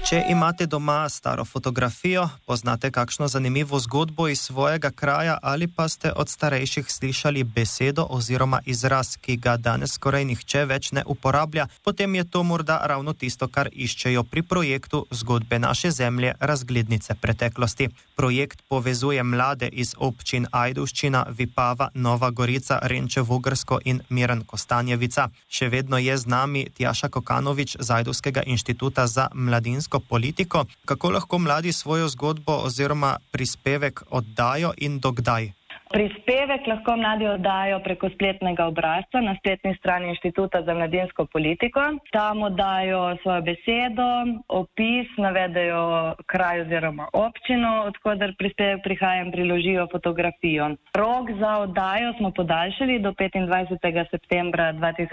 Če imate doma staro fotografijo, poznate kakšno zanimivo zgodbo iz svojega kraja ali pa ste od starejših slišali besedo oziroma izraz, ki ga danes skoraj nihče več ne uporablja, potem je to morda ravno tisto, kar iščejo pri projektu Zgodbe naše zemlje, razglednice preteklosti. Projekt povezuje mlade iz občin Ajdovščina, Vipava, Nova Gorica, Renče Vogrsko in Miran Kostanjevica. Še vedno je z nami Tjaša Kokanovič z Ajdovskega inštituta za mladinsko politiko. Kako lahko mladi svojo zgodbo oziroma prispevek oddajo in dokdaj? Prispevek lahko mladi oddajo preko spletnega obrazca na spletni strani Inštituta za mladinsko politiko. Tam oddajo svojo besedo, opis, navedejo kraj oziroma občino, odkoder prispevek prihaja in priložijo fotografijo. Rok za oddajo smo podaljšali do 25. septembra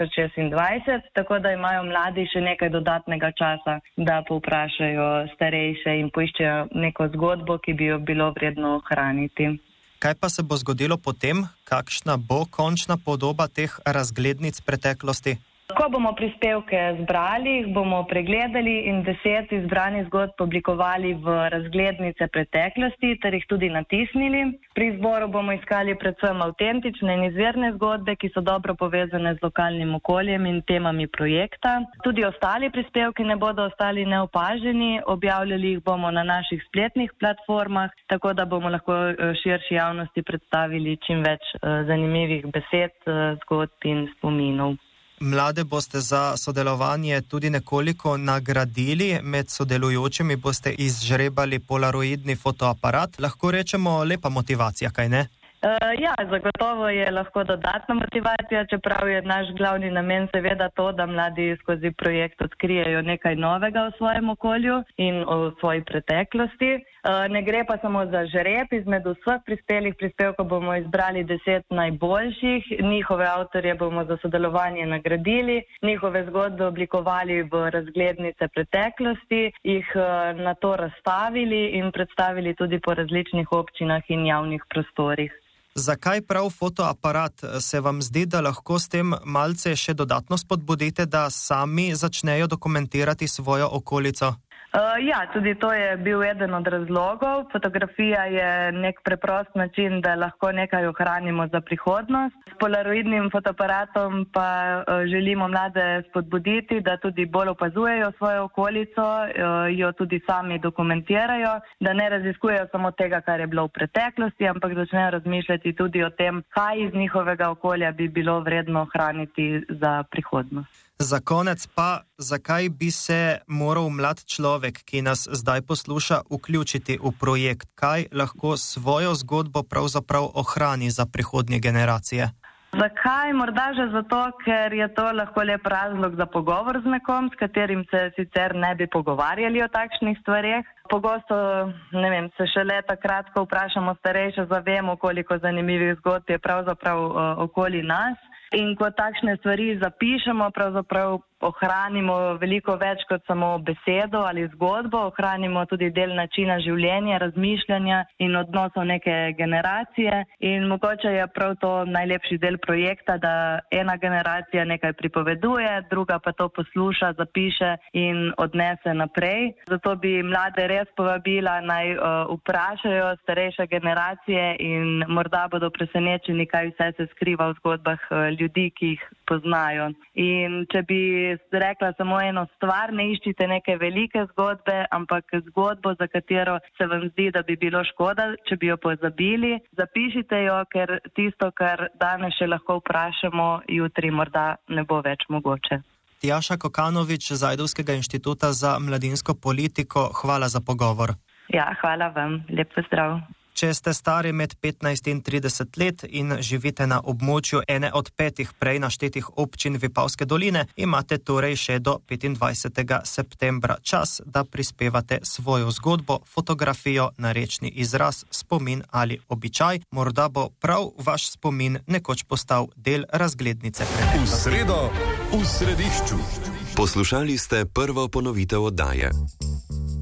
2026, tako da imajo mladi še nekaj dodatnega časa, da povprašajo starejše in poiščejo neko zgodbo, ki bi jo bilo vredno ohraniti. Kaj pa se bo zgodilo potem? Kakšna bo končna podoba teh razglednic preteklosti? Ko bomo prispevke zbrali, jih bomo pregledali in 10 izbranih zgodb oblikovali v razglednice preteklosti ter jih tudi natisnili. Pri izboru bomo iskali predvsem avtentične in izvirne zgodbe, ki so dobro povezane z lokalnim okoljem in temami projekta. Tudi ostali prispevki ne bodo ostali neopaženi, objavljali jih bomo na naših spletnih platformah, tako da bomo lahko širši javnosti predstavili čim več zanimivih besed, zgodb in spominov. Mlade boste za sodelovanje tudi nekoliko nagradili, med sodelujočimi boste izžrebali polaroidni fotoaparat. Lahko rečemo lepa motivacija, kaj ne? Ja, zagotovo je lahko dodatna motivacija, čeprav je naš glavni namen seveda to, da mladi skozi projekt odkrijejo nekaj novega v svojem okolju in o svoji preteklosti. Ne gre pa samo za žreb, izmed vseh prispelih prispevkov bomo izbrali 10 najboljših, njihove avtorje bomo za sodelovanje nagradili, njihove zgodbe oblikovali v razglednice preteklosti, jih nato razstavili in predstavili tudi po različnih občinah in javnih prostorih. Zakaj prav fotoaparat? Se vam zdi, da lahko s tem malce še dodatno spodbudite, da sami začnejo dokumentirati svojo okolico? Ja, tudi to je bil eden od razlogov. Fotografija je nek preprost način, da lahko nekaj ohranimo za prihodnost. S polaroidnim fotoaparatom pa želimo mlade spodbuditi, da tudi bolj opazujejo svojo okolico, jo tudi sami dokumentirajo, da ne raziskujejo samo tega, kar je bilo v preteklosti, ampak začnejo razmišljati tudi o tem, kaj iz njihovega okolja bi bilo vredno ohraniti za prihodnost. Za konec pa, zakaj bi se moral mlad človek, ki nas zdaj posluša, vključiti v projekt? Kaj lahko svojo zgodbo pravzaprav ohrani za prihodnje generacije? Zakaj? Morda že zato, ker je to lahko lep razlog za pogovor z nekom, s katerim se sicer ne bi pogovarjali o takšnih stvareh. Pogosto, se šele takrat, ko vprašamo starejše, zavemo, koliko zanimivih zgodb je pravzaprav okoli nas. In ko takšne stvari zapišemo, pravzaprav ohranimo veliko več kot samo besedo ali zgodbo, ohranimo tudi del načina življenja, razmišljanja in odnosov neke generacije. In mogoče je prav to najlepši del projekta, da ena generacija nekaj pripoveduje, druga pa to posluša, zapiše in odnese naprej. Zato bi mlade res povabila, naj vprašajo starejše generacije in morda bodo presenečeni, kaj vse se skriva v zgodbah ljudi, ki jih poznajo. In če bi rekla samo eno stvar, ne iščite neke velike zgodbe, ampak zgodbo, za katero se vam zdi, da bi bilo škoda, če bi jo pozabili. Zapišite jo, ker tisto, kar danes še lahko vprašamo, jutri morda ne bo več mogoče. Tjaša Kokanovič z Ajdovskega inštituta za mladinsko politiko, hvala za pogovor. Ja, hvala vam. Lep pozdrav. Če ste stari med 15 in 30 let in živite na območju ene od 5 prej naštetih občin Vipavske doline, imate torej še do 25. septembra čas, da prispevate svojo zgodbo, fotografijo, narečni izraz, spomin ali običaj. Morda bo prav vaš spomin nekoč postal del razglednice preteklosti. V sredo v središču. Poslušali ste prvo ponovitev oddaje.